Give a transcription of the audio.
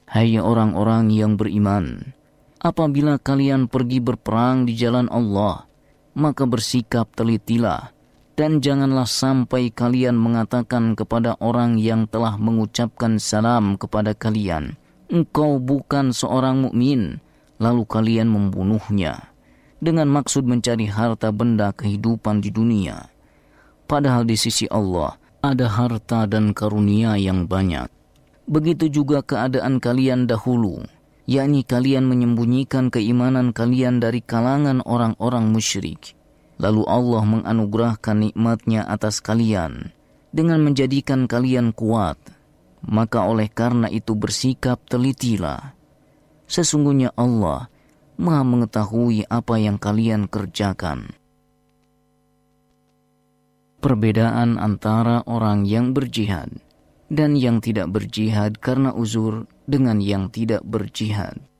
Hai orang-orang yang beriman, apabila kalian pergi berperang di jalan Allah, maka bersikap telitilah, dan janganlah sampai kalian mengatakan kepada orang yang telah mengucapkan salam kepada kalian, engkau bukan seorang mukmin, lalu kalian membunuhnya, dengan maksud mencari harta benda kehidupan di dunia. Padahal di sisi Allah ada harta dan karunia yang banyak. Begitu juga keadaan kalian dahulu, yakni kalian menyembunyikan keimanan kalian dari kalangan orang-orang musyrik. Lalu Allah menganugerahkan nikmat-Nya atas kalian dengan menjadikan kalian kuat. Maka oleh karena itu bersikap telitilah. Sesungguhnya Allah Maha mengetahui apa yang kalian kerjakan. Perbedaan antara orang yang berjihad dan yang tidak berjihad karena uzur dengan yang tidak berjihad.